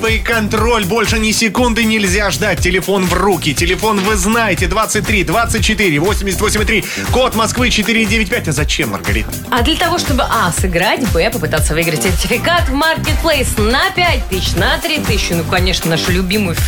Новый контроль. Больше ни секунды нельзя ждать. Телефон в руки. Телефон вы знаете. 23 24 88,3. Код Москвы 495. А зачем, Маргарита? А для того, чтобы сыграть, попытаться выиграть сертификат в Marketplace на 5000, на 3000. Ну, конечно, нашу любимую